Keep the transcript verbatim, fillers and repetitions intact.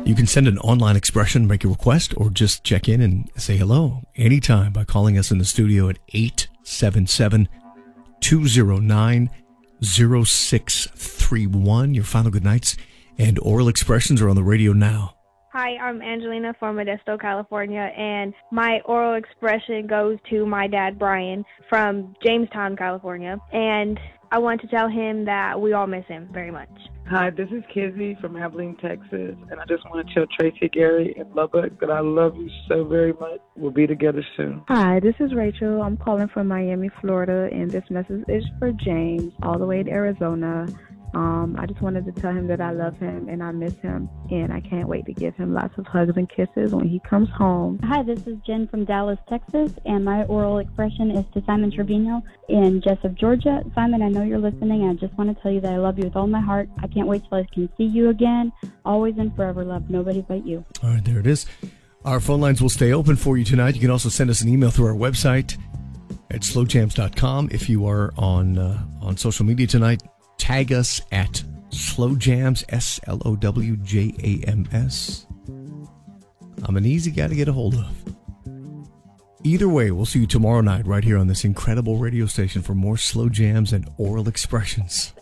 You can send an online expression, make a request, or just check in and say hello anytime by calling us in the studio at eight seven seven, two zero nine, zero six three one. Your final good nights and oral expressions are on the radio now. Hi, I'm Angelina from Modesto, California, and my oral expression goes to my dad, Brian, from Jamestown, California, and I want to tell him that we all miss him very much. Hi, this is Kizzy from Abilene, Texas, and I just want to tell Tracy Gary in Lubbock that I love you so very much. We'll be together soon. Hi, this is Rachel. I'm calling from Miami, Florida, and this message is for James, all the way to Arizona. Um, I just wanted to tell him that I love him and I miss him, and I can't wait to give him lots of hugs and kisses when he comes home. Hi, this is Jen from Dallas, Texas, and my oral expression is to Simon Trevino in Jessup, Georgia. Simon, I know you're listening, and I just want to tell you that I love you with all my heart. I can't wait till I can see you again. Always and forever love, nobody but you. All right, there it is. Our phone lines will stay open for you tonight. You can also send us an email through our website at slow jams dot com. If you are on uh, on social media tonight, tag us at slowjams, S L O W J A M S. I'm an easy guy to get a hold of. Either way, we'll see you tomorrow night right here on this incredible radio station for more slow jams and oral expressions.